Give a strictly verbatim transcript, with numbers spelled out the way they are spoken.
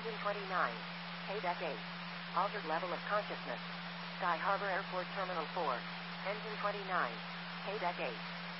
Engine twenty-nine. Haydeck eight. Altered level of consciousness. Sky Harbor Airport Terminal four. Engine twenty-nine. Haydeck eight.